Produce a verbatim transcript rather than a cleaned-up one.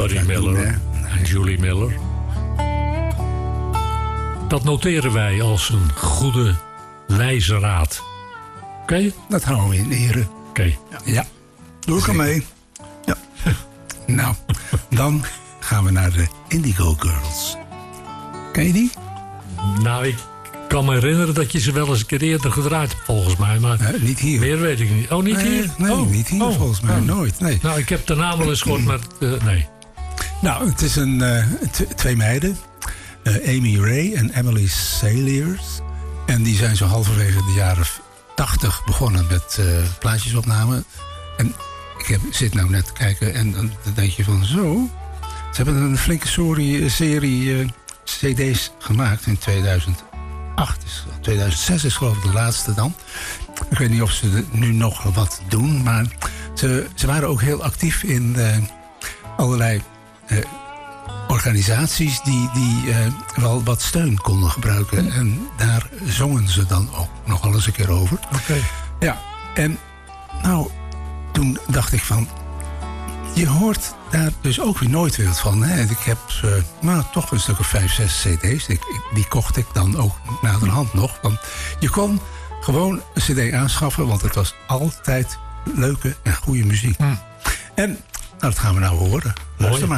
Barry Miller doen, en Julie Miller. Dat noteren wij als een goede, wijze raad. Oké? Okay? Dat houden we in ere. Oké. Okay. Ja. ja. Doe ik er mee. Ja. Nou, dan gaan we naar de Indigo Girls. Ken je die? Nou, ik kan me herinneren dat je ze wel eens een keer eerder gedraaid hebt, volgens mij. Maar uh, niet hier. Meer weet ik niet. Oh, niet nee, hier? Nee, oh. niet hier oh. volgens mij. Oh. Nooit, nee. Nou, ik heb de naam wel eens gehoord, maar uh, nee. Nou, het is een, uh, t- twee meiden. Uh, Amy Ray en Emily Saliers. En die zijn zo halverwege de jaren tachtig begonnen met uh, plaatjesopname. En ik heb, zit nou net te kijken en dan denk je van zo. Ze hebben een flinke serie, serie uh, cd's gemaakt in tweeduizend acht. Dus tweeduizend zes is geloof ik de laatste dan. Ik weet niet of ze nu nog wat doen, maar ze, ze waren ook heel actief in uh, allerlei uh, organisaties die, die uh, wel wat steun konden gebruiken. Mm. En daar zongen ze dan ook nog wel eens een keer over. Oké. Okay. Ja, en nou, toen dacht ik van, je hoort daar dus ook weer nooit weer wat van. Hè? Ik heb uh, nou, toch een stuk of vijf, zes cd's. Ik, ik, die kocht ik dan ook naderhand nog. Want je kon gewoon een cd aanschaffen, want het was altijd leuke en goede muziek. Mm. En nou, dat gaan we nou horen. Luister maar.